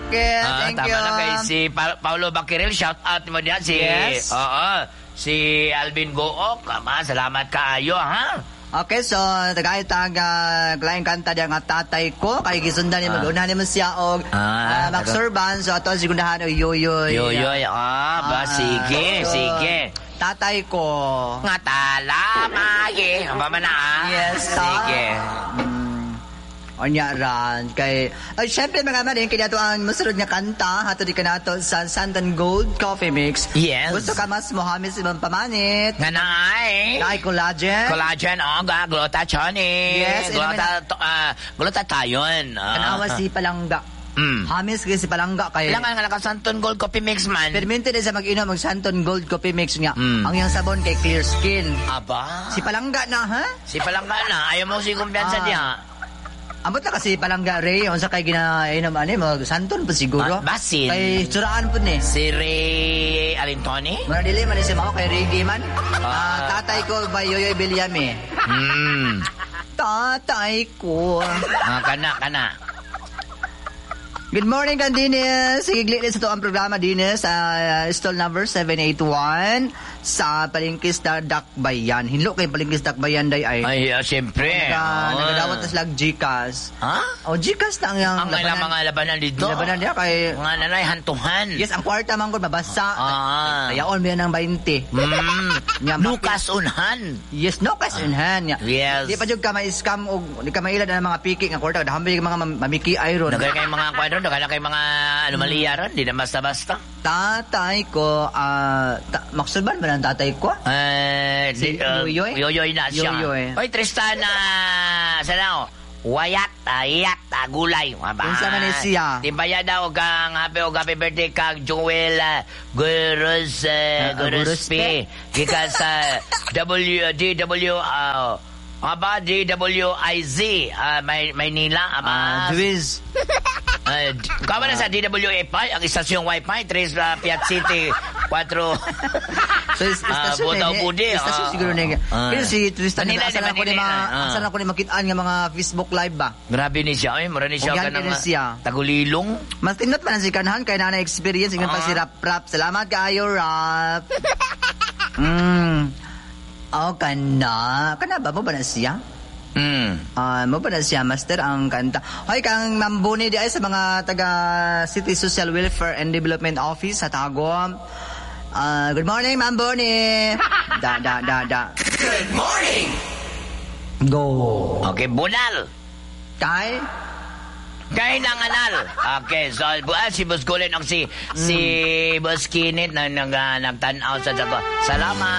Bakit? Thank you. Tama na kay si Paulo Bakiril. Shout out mo diyan si... Yes. Si Alvin Gook. Salamat kaayo, ha? Okay, so tagay-tag laing kanta diya nga tatay ko kay gisundan niya mag-una ni mo siya og Maxurban. So ato sigundahan og yoyoy. Yoyoy, sige. Tatay ko. Nga talamagi. Ang pamana, Yes, sige. Onya ran kay syempre mga manin kaya to ang masunod nga kanta hato di kanato sa Santan Gold Coffee Mix. Yes. Gusto ka mas Mohammed ibang pamanit. Nga Kay collagen. Collagen, glutathione. Yes, Glutathione. Kanawa si Palangga. Hamis kasi si Palangga kay Ilangan nga naka-Santon Gold Coffee Mix man. Permente din sa mag-inom mag Santon Gold Coffee Mix nga. Ang iyang sabon kay clear skin. Aba. Si Palangga na ha? Si Palangga na. Ayaw mo si kumpiyansa diha. Ambot na kasi Palangga Ray, unsa kay ginainom mag Santon pa siguro. Basin. Kay suraan po ni. Si Ray Alintoni? Muna dili man si mao kay Ray man. Tatay ko ba Yoyoy Bilyame. Tatay ko. Kana. Good morning, Dines. Sigiglit sa to ang programa, Dines. Stall number 781 sa Palingkis Dakbayan. Hinlo kay Palingkis Dakbayan, day ay. Ay, siyempre. Nagadawat na sila Gcash. Ha? Gcash na ang labanan. Ang mga labanan dito. Labanan niya kay... Mga nanay, hantuhan. Yes, ang kwarta man ko, mabasa. Kayaon mo yan ng 20. Nukas unhan. Yes, nukas unhan. Yes. Di pa dyan ka ma-scam o di ka mailad na mga piki ng kwarta. Dahambi yung mga mamiki iron. Nagay kay mga kwadro, nagay kay mga anomalya ron. Di na basta-basta. Tatay ko, Maxurban ba ng tatay ko? Si Yoyoy? Yoyoy na siya. Yoyoy. Oy, Tristan, sana wayat, gulay. Unsa man ni siya? Di ba ya daw kang happy birthday kang Joel Guruspi. Gikan sa DWIZ, Maynila, Dwiz. Kawan na sa DWFI, ang istasyong Wi-Fi, 3 Piat City, 4 So, istasyon Butaw Budi. Istasyon siguro na. Pero si Tristan, asan ako ni makitaan nga mga Facebook Live ba? Grabe ni siya, mura ni siya ka ng tagulilong. Mas tinot pa na si Kanhan, kaya na experience, ingat pa si Rap. Salamat kaayo, Rap. Kana ba? Mo ba na siya? Mo ba na siya, Master, ang kanta? Hoy, kang Mambuni di ay sa mga taga City Social Welfare and Development Office sa Tagum. Good morning, Mambuni. Da. Good morning. Go. Okay, bunal. Kay nanganal. Okay, so si Boss Gulin ang si Boss Kinit na nagtanaw sa Salamat.